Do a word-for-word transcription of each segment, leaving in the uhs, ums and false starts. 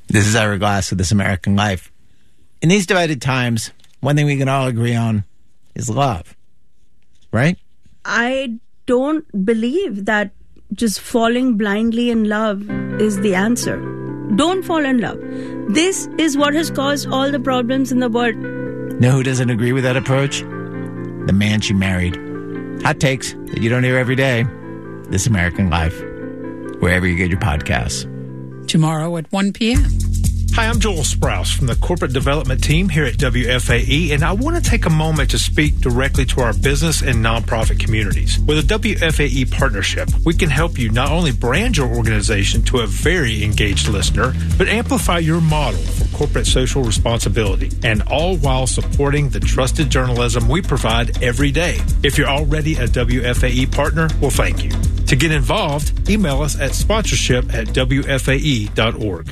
This is Ira Glass of This American Life. In these divided times, one thing we can all agree on is love, right? I don't believe that just falling blindly in love is the answer. Don't fall in love. This is what has caused all the problems in the world. Know who doesn't agree with that approach? The man she married. Hot takes that you don't hear every day. This American Life. Wherever you get your podcasts. Tomorrow at one p.m. Hi, I'm Joel Sprouse from the Corporate Development Team here at W F A E, and I want to take a moment to speak directly to our business and nonprofit communities. With a W F A E partnership, we can help you not only brand your organization to a very engaged listener, but amplify your model for corporate social responsibility, and all while supporting the trusted journalism we provide every day. If you're already a W F A E partner, well, thank you. To get involved, email us at sponsorship at W F A E dot org.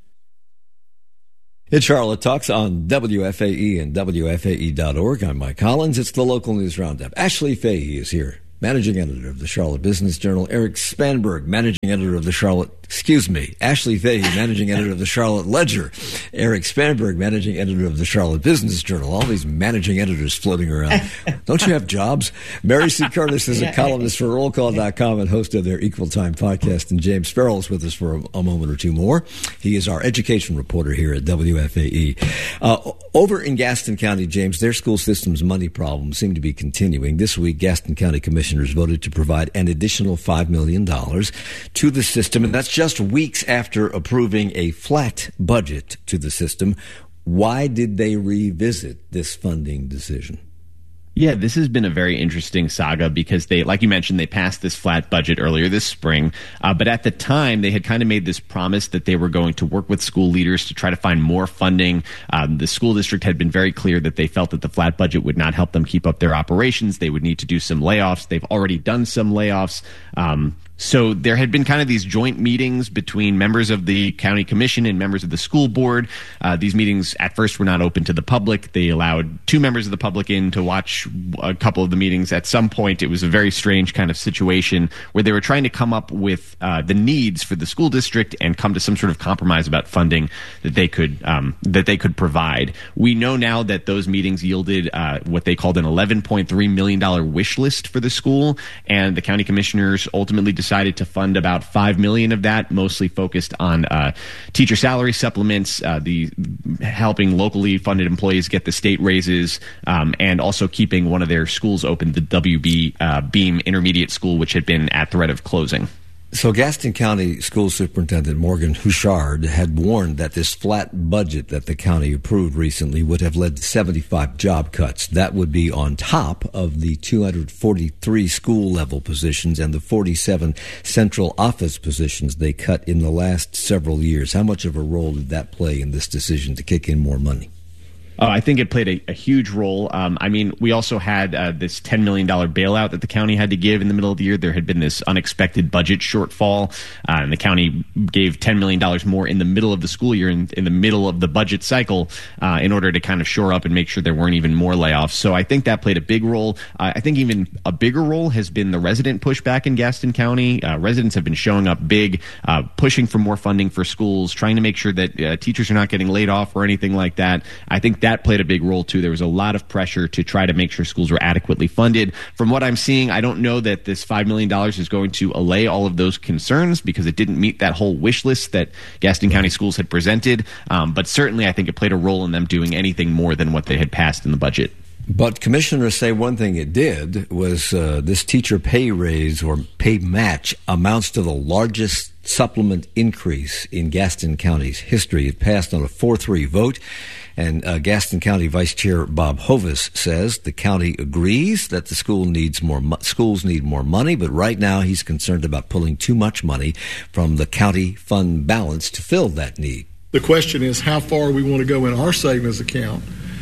It's Charlotte Talks on W F A E and W F A E dot org. I'm Mike Collins. It's the local news roundup. Ashley Fahey is here, managing editor of the Charlotte Business Journal. Eric Spanberg, managing editor of the Charlotte, excuse me, Ashley Fahey, managing editor of the Charlotte Ledger. Eric Spanberg, managing editor of the Charlotte Business Journal. All these managing editors floating around. Don't you have jobs? Mary C. Curtis is a columnist for roll call dot com and host of their Equal Time podcast. And James Farrell is with us for a, a moment or two more. He is our education reporter here at W F A E. Uh, over in Gaston County, James, their school system's money problems seem to be continuing. This week, Gaston County commissioners voted to provide an additional five million dollars to the system, and that's just weeks after approving a flat budget to the system. Why did they revisit this funding decision? Yeah, this has been a very interesting saga because they, like you mentioned, they passed this flat budget earlier this spring. Uh, but at the time, they had kind of made this promise that they were going to work with school leaders to try to find more funding. Um, the school district had been very clear that they felt that the flat budget would not help them keep up their operations. They would need to do some layoffs. They've already done some layoffs. Um, So there had been kind of these joint meetings between members of the county commission and members of the school board. Uh, these meetings at first were not open to the public. They allowed two members of the public in to watch a couple of the meetings. At some point, it was a very strange kind of situation where they were trying to come up with uh, the needs for the school district and come to some sort of compromise about funding that they could um, that they could provide. We know now that those meetings yielded uh, what they called an eleven point three million dollars wish list for the school, and the county commissioners ultimately decided decided to fund about five million dollars of that, mostly focused on uh, teacher salary supplements, uh, the helping locally funded employees get the state raises, um, and also keeping one of their schools open, the W B uh, Beam Intermediate School, which had been at threat of closing. So Gaston County School Superintendent Morgan Houchard had warned that this flat budget that the county approved recently would have led to seventy-five job cuts. That would be on top of the two hundred forty-three school-level positions and the forty-seven central office positions they cut in the last several years. How much of a role did that play in this decision to kick in more money? Uh, I think it played a, a huge role. Um, I mean, we also had uh, this ten million dollars bailout that the county had to give in the middle of the year. There had been this unexpected budget shortfall, uh, and the county gave ten million dollars more in the middle of the school year, in, in the middle of the budget cycle, uh, in order to kind of shore up and make sure there weren't even more layoffs. So I think that played a big role. Uh, I think even a bigger role has been the resident pushback in Gaston County. Uh, residents have been showing up big, uh, pushing for more funding for schools, trying to make sure that uh, teachers are not getting laid off or anything like that. I think that That played a big role, too. There was a lot of pressure to try to make sure schools were adequately funded. From what I'm seeing, I don't know that this five million dollars is going to allay all of those concerns because it didn't meet that whole wish list that Gaston County Schools had presented. Um, but certainly, I think it played a role in them doing anything more than what they had passed in the budget. But commissioners say one thing it did was uh, this teacher pay raise or pay match amounts to the largest supplement increase in Gaston County's history. It passed on a four three vote. And uh, Gaston County Vice Chair Bob Hovis says the county agrees that the school needs more mo- schools need more money, but right now he's concerned about pulling too much money from the county fund balance to fill that need. The question is how far we want to go in our savings account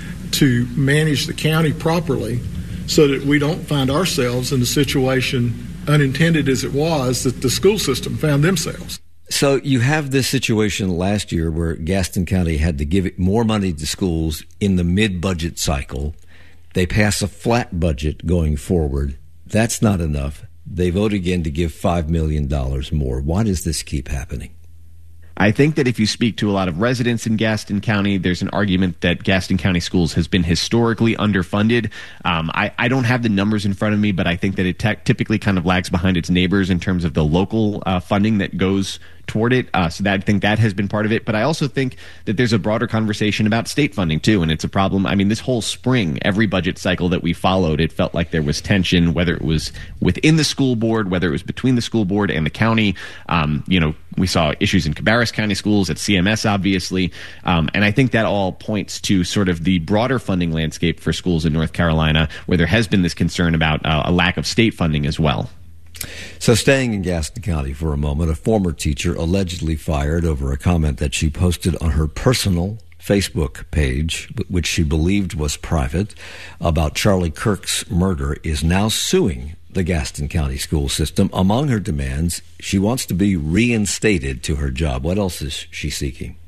to manage the county properly so that we don't find ourselves in the situation, unintended as it was, that the school system found themselves. So you have this situation last year where Gaston County had to give it more money to schools in the mid-budget cycle. They pass a flat budget going forward. That's not enough. They vote again to give five million dollars more. Why does this keep happening? I think that if you speak to a lot of residents in Gaston County, there's an argument that Gaston County Schools has been historically underfunded. Um, I, I don't have the numbers in front of me, but I think that it te- typically kind of lags behind its neighbors in terms of the local uh, funding that goes toward it. Uh, so that, I think that has been part of it. But I also think that there's a broader conversation about state funding, too. And it's a problem. I mean, this whole spring, every budget cycle that we followed, it felt like there was tension, whether it was within the school board, whether it was between the school board and the county. Um, you know, we saw issues in Cabarrus County schools, at C M S, obviously. Um, and I think that all points to sort of the broader funding landscape for schools in North Carolina, where there has been this concern about uh, a lack of state funding as well. So staying in Gaston County for a moment, a former teacher allegedly fired over a comment that she posted on her personal Facebook page, which she believed was private, about Charlie Kirk's murder, is now suing the Gaston County school system. Among her demands, she wants to be reinstated to her job. What else is she seeking?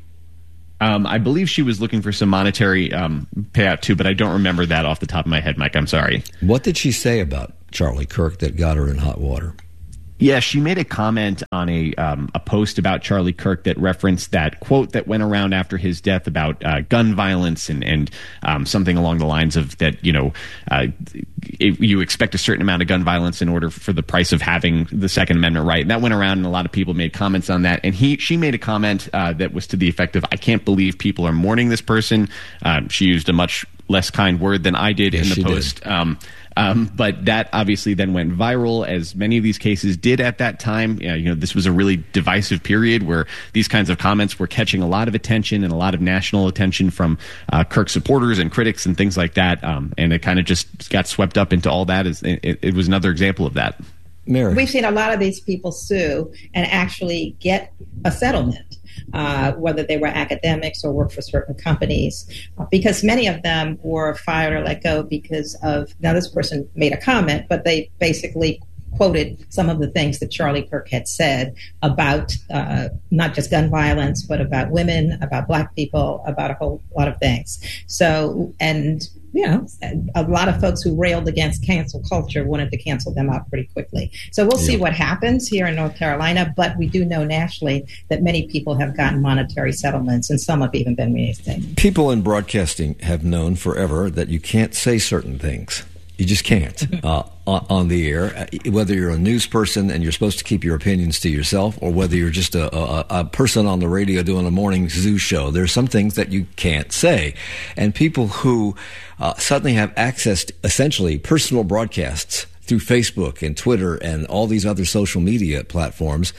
Um, I believe she was looking for some monetary um, payout, too, but I don't remember that off the top of my head, Mike. I'm sorry. What did she say about Charlie Kirk that got her in hot water? Yeah, she made a comment on a um, a post about Charlie Kirk that referenced that quote that went around after his death about uh, gun violence and and um, something along the lines of that, you know, uh, it, you expect a certain amount of gun violence in order for the price of having the Second Amendment right. And that went around, and a lot of people made comments on that. And he she made a comment uh, that was to the effect of, "I can't believe people are mourning this person." Um, she used a much less kind word than I did yes, in the post. Um, Um, but that obviously then went viral, as many of these cases did at that time. You know, you know, this was a really divisive period where these kinds of comments were catching a lot of attention and a lot of national attention from uh, Kirk supporters and critics and things like that. Um, and it kind of just got swept up into all that. It, it was another example of that. Mary. We've seen a lot of these people sue and actually get a settlement, uh, whether they were academics or worked for certain companies, uh, because many of them were fired or let go because of, now this person made a comment, but they basically quoted some of the things that Charlie Kirk had said about uh, not just gun violence, but about women, about Black people, about a whole lot of things. So, and you know, a lot of folks who railed against cancel culture wanted to cancel them out pretty quickly. So we'll see yeah. what happens here in North Carolina, but we do know nationally that many people have gotten monetary settlements, and some have even been reinstated. People in broadcasting have known forever that you can't say certain things. You just can't uh, on the air, whether you're a news person and you're supposed to keep your opinions to yourself, or whether you're just a, a, a person on the radio doing a morning zoo show. There's some things that you can't say. And people who uh, suddenly have access to essentially personal broadcasts through Facebook and Twitter and all these other social media platforms,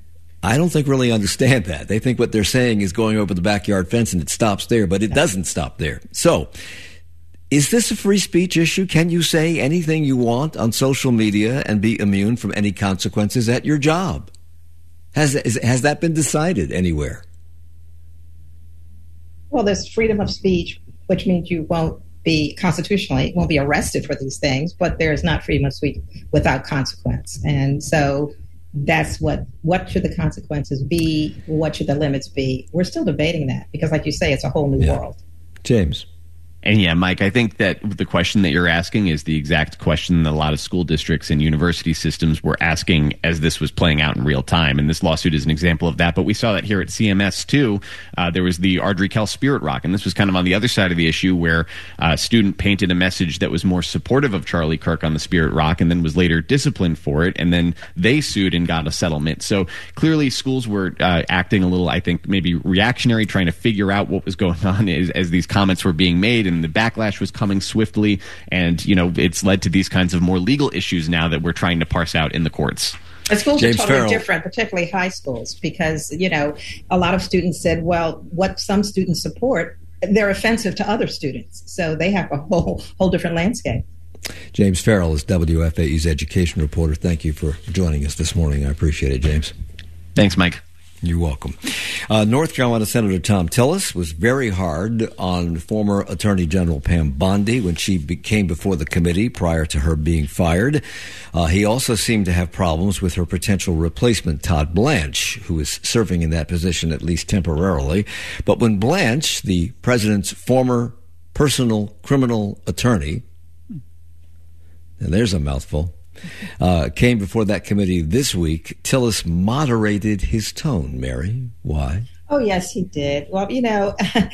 I don't think really understand that. They think what they're saying is going over the backyard fence and it stops there, but it doesn't stop there. So, is this a free speech issue? Can you say anything you want on social media and be immune from any consequences at your job? Has is, has that been decided anywhere? Well, there's freedom of speech, which means you won't be constitutionally, won't be arrested for these things, but there's not freedom of speech without consequence. And so that's what, what should the consequences be? What should the limits be? We're still debating that because, like you say, it's a whole new yeah. world. James. And yeah, Mike, I think that the question that you're asking is the exact question that a lot of school districts and university systems were asking as this was playing out in real time. And this lawsuit is an example of that. But we saw that here at C M S, too. Uh, there was the Ardrey Kell Spirit Rock. And this was kind of on the other side of the issue where a student painted a message that was more supportive of Charlie Kirk on the Spirit Rock and then was later disciplined for it. And then they sued and got a settlement. So clearly schools were uh, acting a little, I think, maybe reactionary, trying to figure out what was going on as, as these comments were being made. And the backlash was coming swiftly, and you know it's led to these kinds of more legal issues now that we're trying to parse out in the courts. And schools James are totally Farrell. different, particularly high schools, because you know a lot of students said, "Well, what some students support, they're offensive to other students," so they have a whole whole different landscape. James Farrell is W F A E's education reporter. Thank you for joining us this morning. I appreciate it, James. Thanks, Mike. You're welcome. Uh, North Carolina Senator Thom Tillis was very hard on former Attorney General Pam Bondi when she be- came before the committee prior to her being fired. Uh, he also seemed to have problems with her potential replacement, Todd Blanche, who is serving in that position at least temporarily. But when Blanche, the president's former personal criminal attorney, and there's a mouthful, uh, came before that committee this week. Tillis moderated his tone. Mary, why? Oh, yes, he did. Well, you know,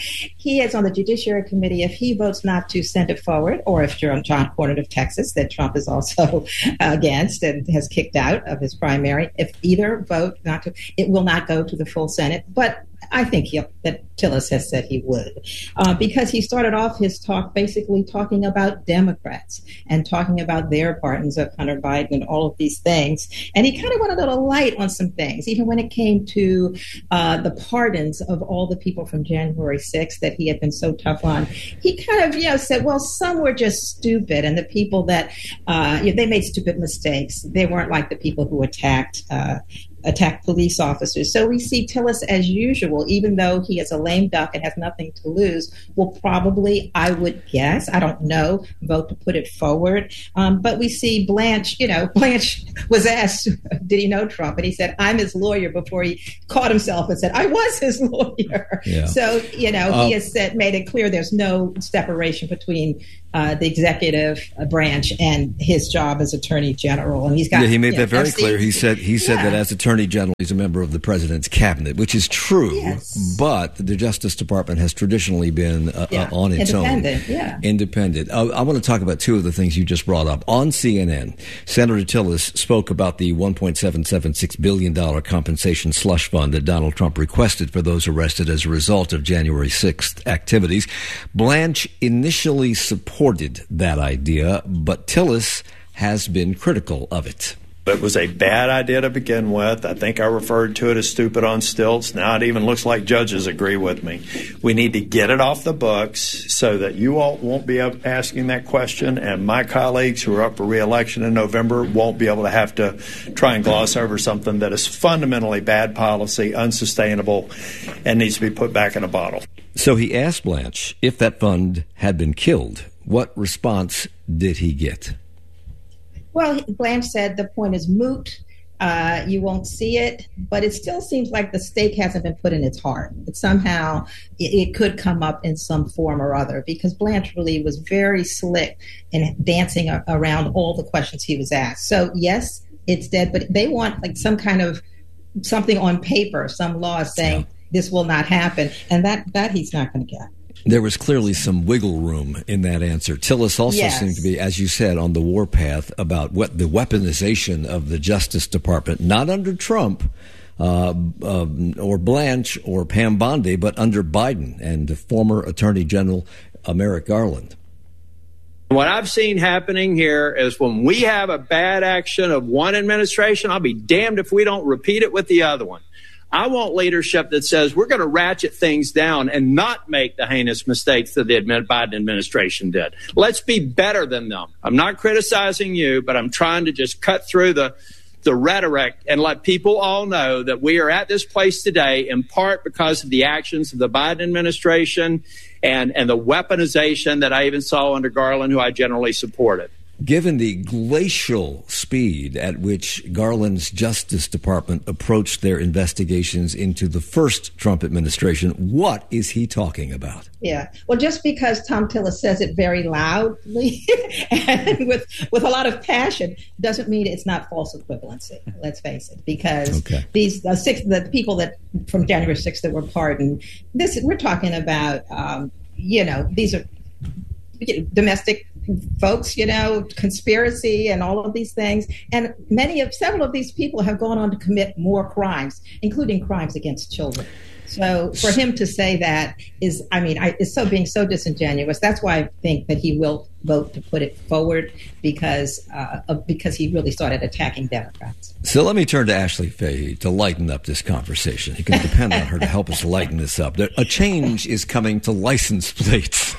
he is on the Judiciary Committee. If he votes not to send it forward, or if John Cornyn of Texas, that Trump is also against and has kicked out of his primary, if either vote not to, it will not go to the full Senate. But I think he, that Tillis has said he would, uh, because he started off his talk basically talking about Democrats and talking about their pardons of Hunter Biden and all of these things. And he kind of went a little light on some things, even when it came to uh, the pardons of all the people from January sixth that he had been so tough on. He kind of, you know, said, well, some were just stupid, and the people that uh, you know, they made stupid mistakes. They weren't like the people who attacked uh, attacked police officers. So we see Tillis, as usual, even though he is a lame duck and has nothing to lose, will probably, I would guess, I don't know, vote to put it forward. Um, but we see Blanche, you know, Blanche was asked, did he know Trump? And he said, I'm his lawyer, before he caught himself and said, I was his lawyer. Yeah. So, you know, um, he has said, made it clear there's no separation between Uh, the executive branch and his job as Attorney General, and he's got. Yeah, he made that know, very F C C. Clear. He said he said yeah. that as Attorney General, he's a member of the President's cabinet, which is true. Yes. But the Justice Department has traditionally been uh, yeah. uh, on its Independent, own, yeah. independent. Uh, I want to talk about two of the things you just brought up on C N N. Senator Tillis spoke about the one point seven seven six billion dollars compensation slush fund that Donald Trump requested for those arrested as a result of January sixth activities. Blanche initially supported that idea, but Tillis has been critical of it. It was a bad idea to begin with. I think I referred to it as stupid on stilts. Now it even looks like judges agree with me. We need to get it off the books so that you all won't be asking that question, and my colleagues who are up for re-election in November won't be able to have to try and gloss over something that is fundamentally bad policy, unsustainable, and needs to be put back in a bottle. So he asked Blanche if that fund had been killed. What response did he get? Well, Blanche said the point is moot. Uh, you won't see it, but it still seems like the stake hasn't been put in its heart. It somehow it, it could come up in some form or other, because Blanche really was very slick in dancing a- around all the questions he was asked. So yes, it's dead, but they want like some kind of something on paper, some law saying yeah. this will not happen, and that that he's not going to get. There was clearly some wiggle room in that answer. Tillis also yes. seemed to be, as you said, on the warpath about what the weaponization of the Justice Department, not under Trump uh, uh, or Blanche or Pam Bondi, but under Biden and the former Attorney General uh, Merrick Garland. What I've seen happening here is when we have a bad action of one administration, I'll be damned if we don't repeat it with the other one. I want leadership that says we're going to ratchet things down and not make the heinous mistakes that the Biden administration did. Let's be better than them. I'm not criticizing you, but I'm trying to just cut through the the rhetoric and let people all know that we are at this place today in part because of the actions of the Biden administration and, and the weaponization that I even saw under Garland, who I generally supported. Given the glacial speed at which Garland's Justice Department approached their investigations into the first Trump administration, what is he talking about? Yeah, well, just because Tom Tillis says it very loudly and with with a lot of passion doesn't mean it's not false equivalency. Let's face it, because okay. these uh, six the people that from January sixth that were pardoned, this we're talking about. Um, you know, these are domestic folks, you know, conspiracy and all of these things. And many of, several of these people have gone on to commit more crimes, including crimes against children. So for him to say that is, I mean, I, it's so being so disingenuous. That's why I think that he will vote to put it forward, because uh, of, because he really started attacking Democrats. So let me turn to Ashley Fahey to lighten up this conversation. You can depend on her to help us lighten this up. A change is coming to license plates.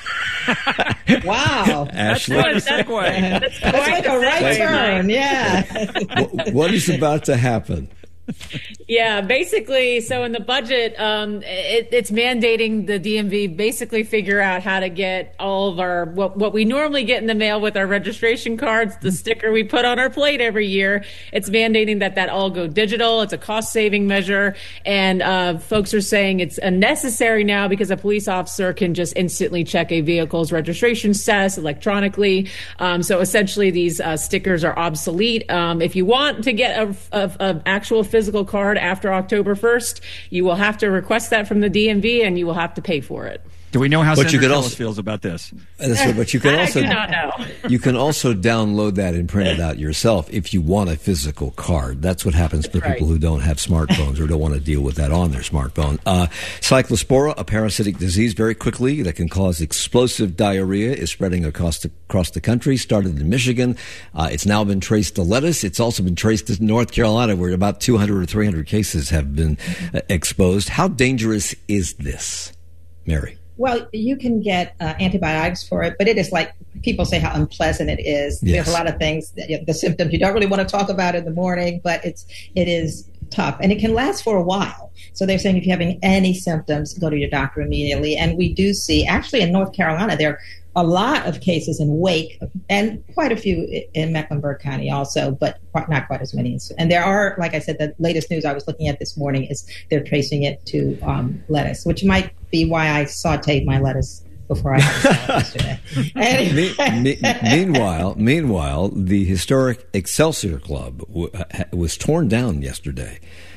Wow. Ashley. That's quite a segue. That's, That's like a right turn, yeah. what, what is about to happen? Yeah, basically, so in the budget, um, it, it's mandating the D M V basically figure out how to get all of our, what, what we normally get in the mail with our registration cards, the sticker we put on our plate every year. It's mandating that that all go digital. It's a cost-saving measure. And uh, folks are saying it's unnecessary now because a police officer can just instantly check a vehicle's registration status electronically. Um, so essentially, these uh, stickers are obsolete. Um, if you want to get a, a, a actual physical card after October first, you will have to request that from the D M V, and you will have to pay for it. Do we know how But you Senator could Tillis also- feels about this? That's right, but you can I also do not know. you can also download that and print it out yourself if you want a physical card. That's what happens to Right. people who don't have smartphones or don't want to deal with that on their smartphone. Uh, Cyclospora, a parasitic disease, very quickly that can cause explosive diarrhea, is spreading across the, across the country. Started in Michigan, uh, it's now been traced to lettuce. It's also been traced to North Carolina, where about two hundred or three hundred cases have been uh, exposed. How dangerous is this, Mary? Well, you can get uh, antibiotics for it, but it is like people say how unpleasant it is. Yes. There's a lot of things, that, you know, the symptoms you don't really want to talk about in the morning, but it's it is tough, and it can last for a while. So they're saying if you're having any symptoms, go to your doctor immediately. And we do see, actually in North Carolina, there are a lot of cases in Wake and quite a few in Mecklenburg County also, but not quite as many. And there are, like I said, the latest news I was looking at this morning is they're tracing it to um, lettuce, which might be why I sauteed my lettuce before I had it yesterday. Anyway. Me- me- meanwhile, meanwhile, the historic Excelsior Club w- was torn down yesterday.